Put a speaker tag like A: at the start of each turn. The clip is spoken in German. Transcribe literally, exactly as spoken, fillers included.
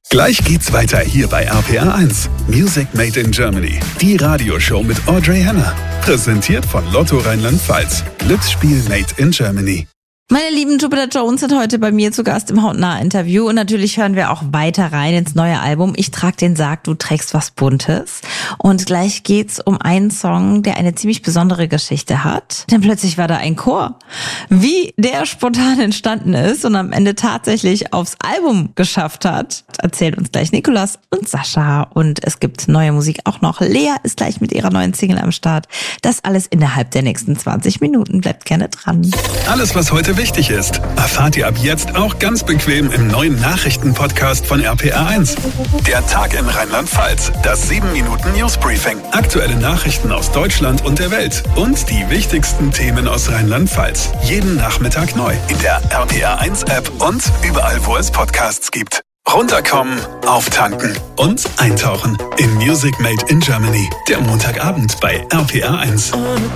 A: Gleich geht's weiter hier bei R P R eins. Music Made in Germany. Die Radioshow mit Audrey Henner. Präsentiert von Lotto Rheinland-Pfalz. Glücksspiel Made in Germany.
B: Meine lieben Jupiter Jones sind heute bei mir zu Gast im Hautnah-Interview und natürlich hören wir auch weiter rein ins neue Album. Ich trag den Sarg, du trägst was Buntes. Und gleich geht's um einen Song, der eine ziemlich besondere Geschichte hat. Denn plötzlich war da ein Chor. Wie der spontan entstanden ist und am Ende tatsächlich aufs Album geschafft hat, erzählen uns gleich Nikolas und Sascha. Und es gibt neue Musik auch noch. Lea ist gleich mit ihrer neuen Single am Start. Das alles innerhalb der nächsten zwanzig Minuten. Bleibt gerne dran.
A: Alles, was heute wichtig ist, erfahrt ihr ab jetzt auch ganz bequem im neuen Nachrichten-Podcast von R P R eins. Der Tag in Rheinland-Pfalz, das sieben Minuten Newsbriefing, aktuelle Nachrichten aus Deutschland und der Welt und die wichtigsten Themen aus Rheinland-Pfalz. Jeden Nachmittag neu in der R P R eins App und überall, wo es Podcasts gibt. Runterkommen, auftanken und eintauchen in Music Made in Germany. Der Montagabend bei R P R eins.